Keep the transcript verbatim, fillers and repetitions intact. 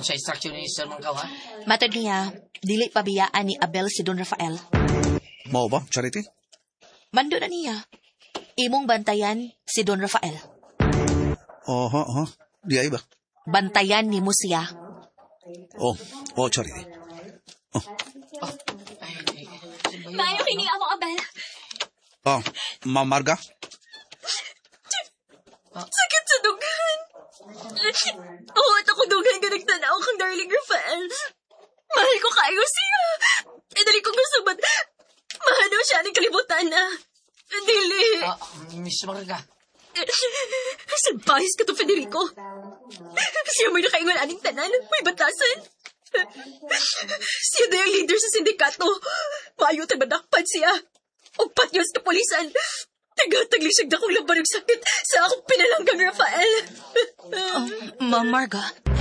Sa instruction ni Sir Mangkaw, ha? Matod niya, dili pabiyaan ni Abel si Don Rafael. Mao ba, Charity? Mando na niya. Imong bantayan si Don Rafael. Oho, oho. Di ay ba? Bantayan ni mo siya. Oh, oh, Charity. Oh. Maayo kini amo, Abel. Oh, Ma'am Marga? Sakit sa dugan. Oo, at ako dugan ka nagtanaw kang darling Rafael. Mahal ko kayo siya. E dali ko gusto ba't mahal daw siya ng kalibutan na. Dili. Ah, Miss Marga. Sadpahis ka to, Federico. Siya may nakaingon aning tanan. May batasan. Siya na yung leader sa sindikato. Maayo tayo madakpan siya. O patyos ka polisan. Tagatagli siya na kong laban ng sakit sa akong pinalanggang Rafael. Oh, Ma'am Marga.